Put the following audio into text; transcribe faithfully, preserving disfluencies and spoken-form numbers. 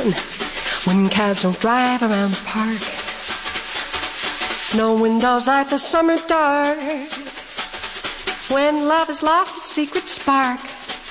racing, when cabs don't drive around the park. No windows light the summer dark, when love has lost its secret spark.